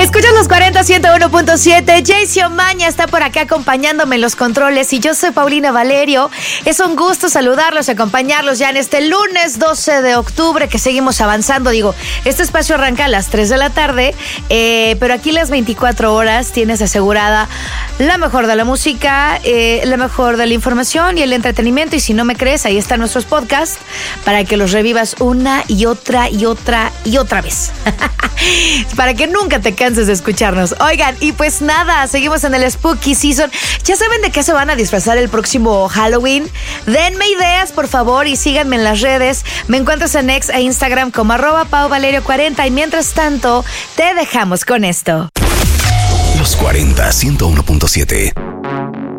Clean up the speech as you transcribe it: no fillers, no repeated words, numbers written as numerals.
Escuchas los 40 101.7. Jaycee Omaña está por acá acompañándome en los controles y yo soy Paulina Valerio. Es un gusto saludarlos y acompañarlos ya en este lunes 12 de octubre que seguimos avanzando. Digo, este espacio arranca a las 3 de la tarde, pero aquí las 24 horas tienes asegurada la mejor de la música, la mejor de la información y el entretenimiento. Y si no me crees, ahí están nuestros podcasts para que los revivas una y otra y otra y otra vez. Para que nunca te canses de escucharnos. Oigan, y pues nada, seguimos en el Spooky Season. ¿Ya saben de qué se van a disfrazar el próximo Halloween? Denme ideas, por favor, y síganme en las redes. Me encuentras en X e Instagram como @PauValerio40. Y mientras tanto, te dejamos con esto. Los 40 101.7.